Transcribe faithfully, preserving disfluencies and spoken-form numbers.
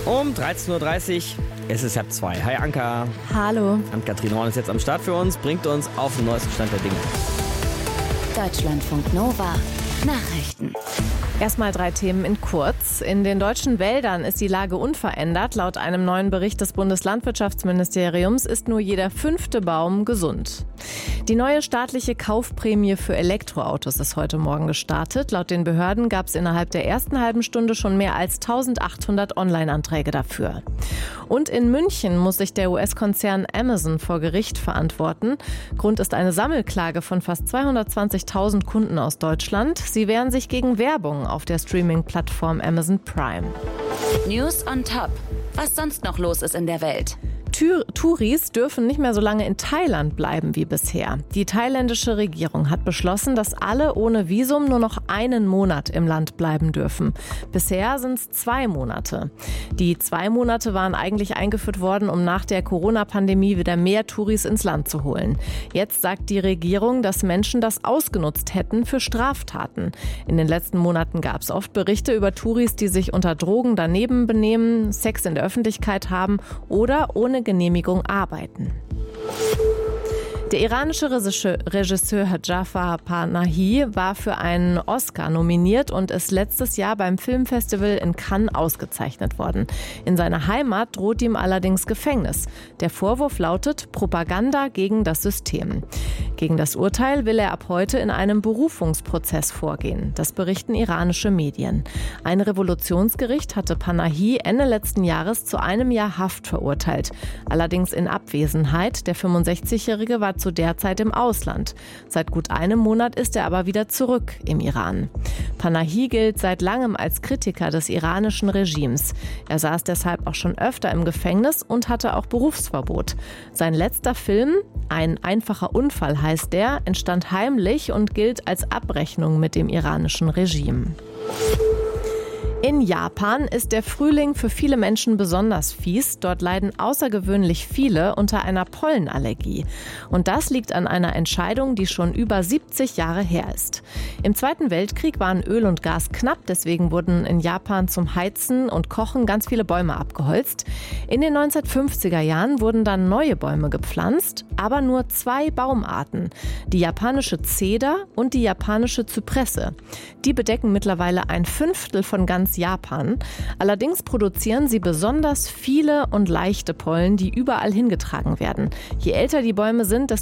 Um dreizehn Uhr dreißig, es ist halb zwei. Hi Anka. Hallo. Ann-Kathrin Horn ist jetzt am Start für uns, bringt uns auf den neuesten Stand der Dinge. Deutschlandfunk Nova. Nachrichten. Erstmal drei Themen in kurz. In den deutschen Wäldern ist die Lage unverändert. Laut einem neuen Bericht des Bundeslandwirtschaftsministeriums ist nur jeder fünfte Baum gesund. Die neue staatliche Kaufprämie für Elektroautos ist heute Morgen gestartet. Laut den Behörden gab es innerhalb der ersten halben Stunde schon mehr als eintausendachthundert Online-Anträge dafür. Und in München muss sich der U S-Konzern Amazon vor Gericht verantworten. Grund ist eine Sammelklage von fast zweihundertzwanzigtausend Kunden aus Deutschland. Sie wehren sich gegen Werbung auf der Streaming-Plattform Amazon Prime. News on Top. Was sonst noch los ist in der Welt? Touris dürfen nicht mehr so lange in Thailand bleiben wie bisher. Die thailändische Regierung hat beschlossen, dass alle ohne Visum nur noch einen Monat im Land bleiben dürfen. Bisher sind es zwei Monate. Die zwei Monate waren eigentlich eingeführt worden, um nach der Corona-Pandemie wieder mehr Touris ins Land zu holen. Jetzt sagt die Regierung, dass Menschen das ausgenutzt hätten für Straftaten. In den letzten Monaten gab es oft Berichte über Touris, die sich unter Drogen daneben benehmen, Sex in der Öffentlichkeit haben oder ohne Genehmigung arbeiten. Der iranische Regisseur Jafar Panahi war für einen Oscar nominiert und ist letztes Jahr beim Filmfestival in Cannes ausgezeichnet worden. In seiner Heimat droht ihm allerdings Gefängnis. Der Vorwurf lautet Propaganda gegen das System. Gegen das Urteil will er ab heute in einem Berufungsprozess vorgehen. Das berichten iranische Medien. Ein Revolutionsgericht hatte Panahi Ende letzten Jahres zu einem Jahr Haft verurteilt. Allerdings in Abwesenheit. Der fünfundsechzigjährige war zu der Zeit im Ausland. Seit gut einem Monat ist er aber wieder zurück im Iran. Panahi gilt seit langem als Kritiker des iranischen Regimes. Er saß deshalb auch schon öfter im Gefängnis und hatte auch Berufsverbot. Sein letzter Film, Ein einfacher Unfall heißt der, entstand heimlich und gilt als Abrechnung mit dem iranischen Regime. In Japan ist der Frühling für viele Menschen besonders fies. Dort leiden außergewöhnlich viele unter einer Pollenallergie. Und das liegt an einer Entscheidung, die schon über siebzig Jahre her ist. Im Zweiten Weltkrieg waren Öl und Gas knapp, deswegen wurden in Japan zum Heizen und Kochen ganz viele Bäume abgeholzt. In den neunzehnhundertfünfziger Jahren wurden dann neue Bäume gepflanzt, aber nur zwei Baumarten. Die japanische Zeder und die japanische Zypresse. Die bedecken mittlerweile ein Fünftel von ganz Japan. Allerdings produzieren sie besonders viele und leichte Pollen, die überall hingetragen werden. Je älter die Bäume sind, desto